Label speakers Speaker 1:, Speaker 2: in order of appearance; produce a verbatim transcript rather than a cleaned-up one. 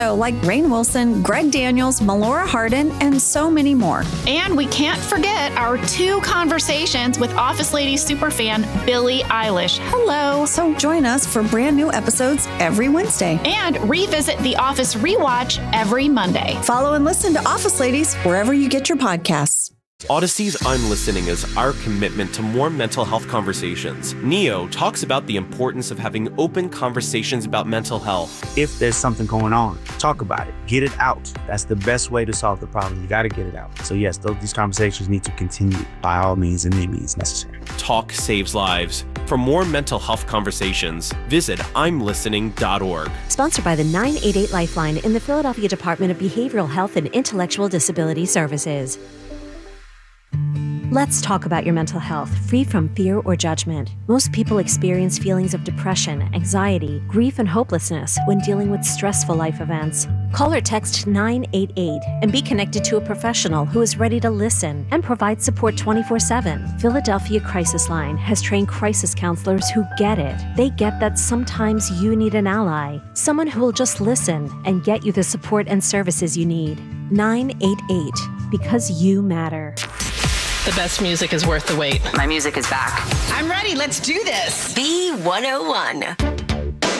Speaker 1: like Rainn Wilson, Greg Daniels, Melora Hardin, and so many more.
Speaker 2: And we can't forget our two conversations with Office Ladies superfan Billie Eilish. Hello.
Speaker 1: So join us for brand new episodes every Wednesday.
Speaker 2: And revisit The Office Rewatch every Monday.
Speaker 1: Follow and listen to Office Ladies wherever you get your podcasts.
Speaker 3: Odyssey's I'm Listening is our commitment to more mental health conversations. Neo talks about the importance of having open conversations about mental health.
Speaker 4: If there's something going on, talk about it. Get it out. That's the best way to solve the problem. You got to get it out. So yes, those, these conversations need to continue by all means and any means necessary.
Speaker 3: Talk saves lives. For more mental health conversations, visit I'm listening dot org.
Speaker 5: Sponsored by the nine eight eight Lifeline in the Philadelphia Department of Behavioral Health and Intellectual Disability Services. Let's talk about your mental health, free from fear or judgment. Most people experience feelings of depression, anxiety, grief, and hopelessness when dealing with stressful life events. Call or text nine eight eight and be connected to a professional who is ready to listen and provide support twenty-four seven. Philadelphia Crisis Line has trained crisis counselors who get it. They get that sometimes you need an ally, someone who will just listen and get you the support and services you need. nine eight eight, because you matter.
Speaker 6: The best music is worth the wait.
Speaker 7: My music is back.
Speaker 8: I'm ready. Let's do this.
Speaker 7: B one oh one.